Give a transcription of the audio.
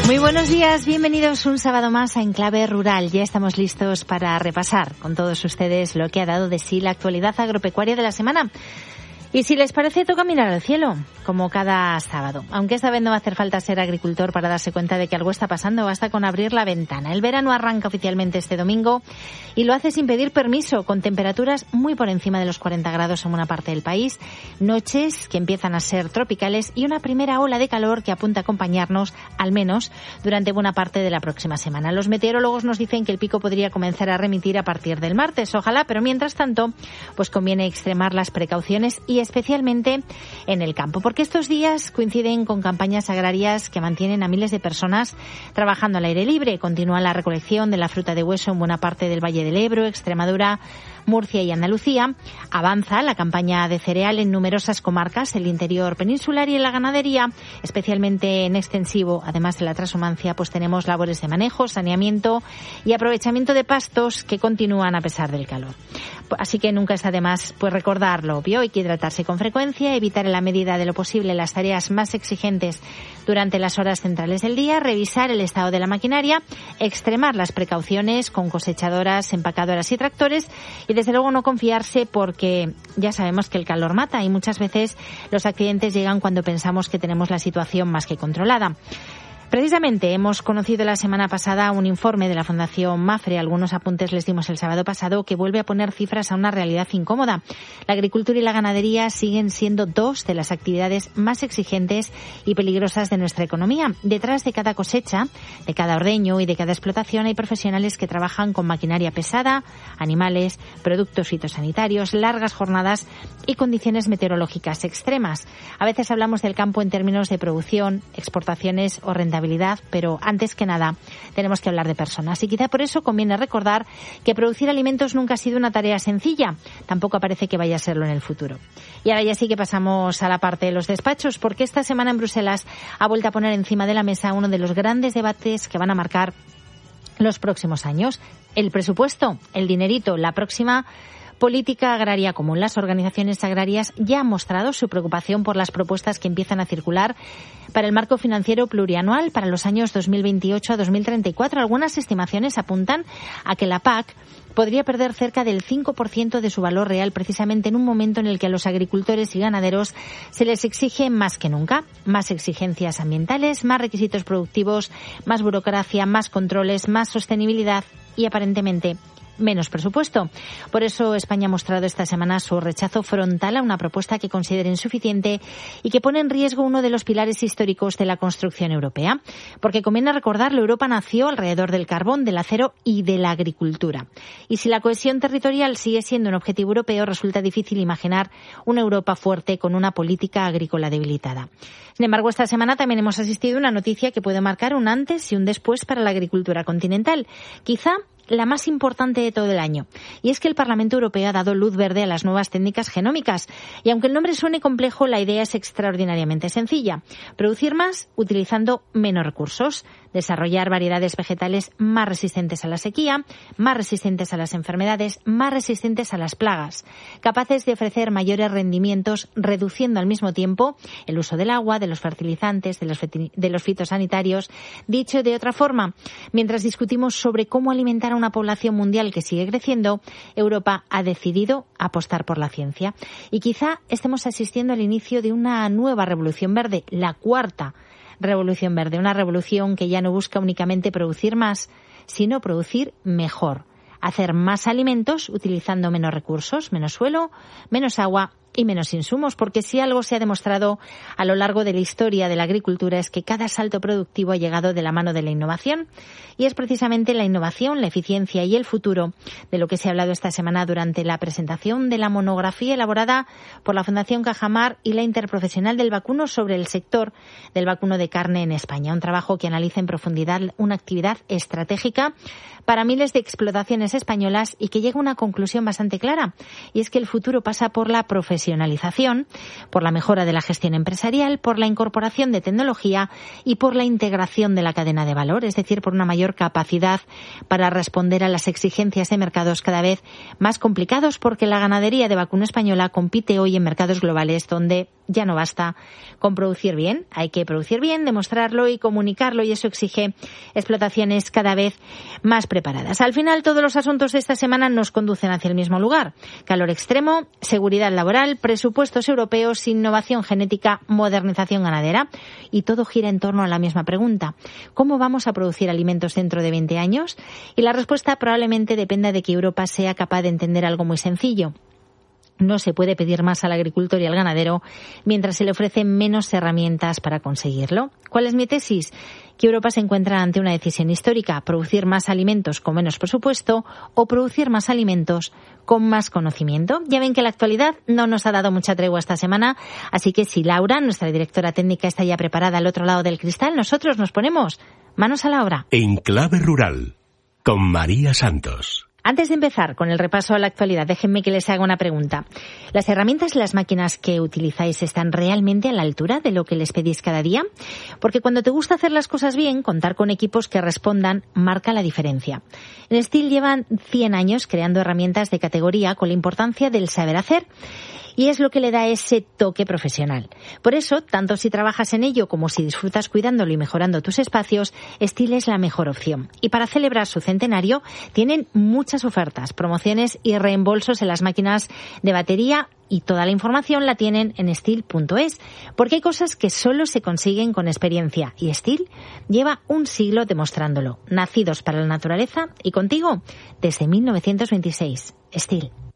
Muy buenos días, bienvenidos un sábado más a Enclave Rural. Ya estamos listos para repasar con todos ustedes lo que ha dado de sí la actualidad agropecuaria de la semana. Y si les parece, toca mirar al cielo, como cada sábado. Aunque esta vez no va a hacer falta ser agricultor para darse cuenta de que algo está pasando, basta con abrir la ventana. El verano arranca oficialmente este domingo y lo hace sin pedir permiso, con temperaturas muy por encima de los 40 grados en buena parte del país, noches que empiezan a ser tropicales y una primera ola de calor que apunta a acompañarnos, al menos, durante buena parte de la próxima semana. Los meteorólogos nos dicen que el pico podría comenzar a remitir a partir del martes, ojalá, pero mientras tanto, pues conviene extremar las precauciones y especialmente en el campo, porque estos días coinciden con campañas agrarias que mantienen a miles de personas trabajando al aire libre. Continúa la recolección de la fruta de hueso en buena parte del Valle del Ebro, Extremadura, Murcia y Andalucía. Avanza la campaña de cereal en numerosas comarcas, el interior peninsular, y en la ganadería, especialmente en extensivo, además de la transhumancia, pues tenemos labores de manejo, saneamiento y aprovechamiento de pastos que continúan a pesar del calor. Así que nunca está de más pues recordar lo obvio, hay que hidratarse con frecuencia, evitar en la medida de lo posible las tareas más exigentes durante las horas centrales del día, revisar el estado de la maquinaria, extremar las precauciones con cosechadoras, empacadoras y tractores y desde luego no confiarse, porque ya sabemos que el calor mata y muchas veces los accidentes llegan cuando pensamos que tenemos la situación más que controlada. Precisamente hemos conocido la semana pasada un informe de la Fundación Mafre, algunos apuntes les dimos el sábado pasado, que vuelve a poner cifras a una realidad incómoda. La agricultura y la ganadería siguen siendo dos de las actividades más exigentes y peligrosas de nuestra economía. Detrás de cada cosecha, de cada ordeño y de cada explotación hay profesionales que trabajan con maquinaria pesada, animales, productos fitosanitarios, largas jornadas y condiciones meteorológicas extremas. A veces hablamos del campo en términos de producción, exportaciones o rentabilidad, pero antes que nada tenemos que hablar de personas y quizá por eso conviene recordar que producir alimentos nunca ha sido una tarea sencilla, tampoco parece que vaya a serlo en el futuro. Y ahora ya sí que pasamos a la parte de los despachos, porque esta semana en Bruselas ha vuelto a poner encima de la mesa uno de los grandes debates que van a marcar los próximos años: el presupuesto, el dinerito, la próxima política agraria común. Las organizaciones agrarias ya han mostrado su preocupación por las propuestas que empiezan a circular para el marco financiero plurianual para los años 2028 a 2034. Algunas estimaciones apuntan a que la PAC podría perder cerca del 5% de su valor real, precisamente en un momento en el que a los agricultores y ganaderos se les exige más que nunca. Más exigencias ambientales, más requisitos productivos, más burocracia, más controles, más sostenibilidad y aparentemente menos presupuesto. Por eso España ha mostrado esta semana su rechazo frontal a una propuesta que considera insuficiente y que pone en riesgo uno de los pilares históricos de la construcción europea. Porque conviene recordarlo, Europa nació alrededor del carbón, del acero y de la agricultura. Y si la cohesión territorial sigue siendo un objetivo europeo, resulta difícil imaginar una Europa fuerte con una política agrícola debilitada. Sin embargo, esta semana también hemos asistido a una noticia que puede marcar un antes y un después para la agricultura continental. Quizá la más importante de todo el año. Y es que el Parlamento Europeo ha dado luz verde a las nuevas técnicas genómicas. Y aunque el nombre suene complejo, la idea es extraordinariamente sencilla: producir más utilizando menos recursos, desarrollar variedades vegetales más resistentes a la sequía, más resistentes a las enfermedades, más resistentes a las plagas, capaces de ofrecer mayores rendimientos, reduciendo al mismo tiempo el uso del agua, de los fertilizantes, de los fitosanitarios. Dicho de otra forma, mientras discutimos sobre cómo alimentar a una población mundial que sigue creciendo, Europa ha decidido apostar por la ciencia. Y quizá estemos asistiendo al inicio de una nueva revolución verde, la cuarta revolución verde, una revolución que ya no busca únicamente producir más, sino producir mejor, hacer más alimentos utilizando menos recursos, menos suelo, menos agua y menos insumos, porque si algo se ha demostrado a lo largo de la historia de la agricultura es que cada salto productivo ha llegado de la mano de la innovación, y es precisamente la innovación, la eficiencia y el futuro de lo que se ha hablado esta semana durante la presentación de la monografía elaborada por la Fundación Cajamar y la Interprofesional del Vacuno sobre el sector del vacuno de carne en España, un trabajo que analiza en profundidad una actividad estratégica para miles de explotaciones españolas y que llega a una conclusión bastante clara, y es que el futuro pasa por la profesionalización profesionalización, por la mejora de la gestión empresarial, por la incorporación de tecnología y por la integración de la cadena de valor, es decir, por una mayor capacidad para responder a las exigencias de mercados cada vez más complicados, porque la ganadería de vacuno española compite hoy en mercados globales donde ya no basta con producir bien, hay que producir bien, demostrarlo y comunicarlo, y eso exige explotaciones cada vez más preparadas. Al final, todos los asuntos de esta semana nos conducen hacia el mismo lugar: calor extremo, seguridad laboral, presupuestos europeos, innovación genética, modernización ganadera. Y todo gira en torno a la misma pregunta: ¿cómo vamos a producir alimentos dentro de 20 años? Y la respuesta probablemente dependa de que Europa sea capaz de entender algo muy sencillo. No se puede pedir más al agricultor y al ganadero mientras se le ofrecen menos herramientas para conseguirlo. ¿Cuál es mi tesis? Que Europa se encuentra ante una decisión histórica: producir más alimentos con menos presupuesto o producir más alimentos con más conocimiento. Ya ven que la actualidad no nos ha dado mucha tregua esta semana, así que si Laura, nuestra directora técnica, está ya preparada al otro lado del cristal, nosotros nos ponemos manos a la obra. En Clave Rural, con María Santos. Antes de empezar con el repaso a la actualidad, déjenme que les haga una pregunta. ¿Las herramientas y las máquinas que utilizáis están realmente a la altura de lo que les pedís cada día? Porque cuando te gusta hacer las cosas bien, contar con equipos que respondan marca la diferencia. En Stihl llevan 100 años creando herramientas de categoría con la importancia del saber hacer, y es lo que le da ese toque profesional. Por eso, tanto si trabajas en ello como si disfrutas cuidándolo y mejorando tus espacios, Stihl es la mejor opción. Y para celebrar su centenario, tienen muchas ofertas, promociones y reembolsos en las máquinas de batería, y toda la información la tienen en Stihl.es, porque hay cosas que solo se consiguen con experiencia, y Stihl lleva un siglo demostrándolo. Nacidos para la naturaleza y contigo desde 1926. Stihl.